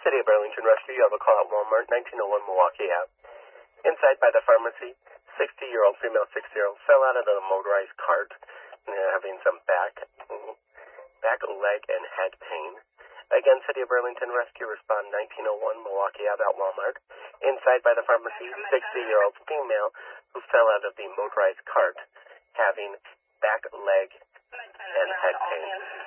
City of Burlington Rescue, you have a call at Walmart, 1901 Milwaukee Ave. Inside by the pharmacy, 60-year-old female 6-year-old fell out of the motorized cart, having some back, leg, and head pain. Again, City of Burlington Rescue, respond 1901 Milwaukee Ave at Walmart. Inside by the pharmacy, 60-year-old female who fell out of the motorized cart, having back, leg, and head pain.